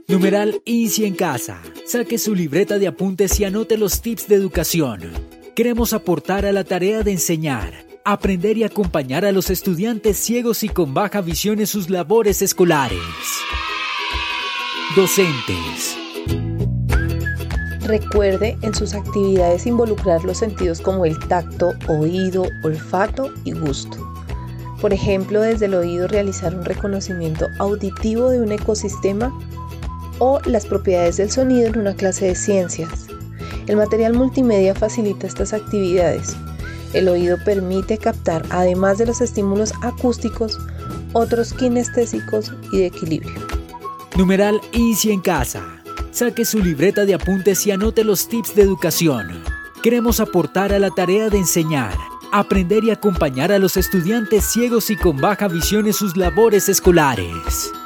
Numeral INSI en casa. Saque su libreta de apuntes y anote los tips de educación. Queremos aportar a la tarea de enseñar, aprender y acompañar a los estudiantes ciegos y con baja visión en sus labores escolares. Docentes. Recuerde en sus actividades involucrar los sentidos como el tacto, oído, olfato y gusto. Por ejemplo, desde el oído realizar un reconocimiento auditivo de un ecosistema o las propiedades del sonido en una clase de ciencias. El material multimedia facilita estas actividades. El oído permite captar, además de los estímulos acústicos, otros kinestésicos y de equilibrio. Numeral INSI en casa. Saque su libreta de apuntes y anote los tips de educación. Queremos aportar a la tarea de enseñar, aprender y acompañar a los estudiantes ciegos y con baja visión en sus labores escolares.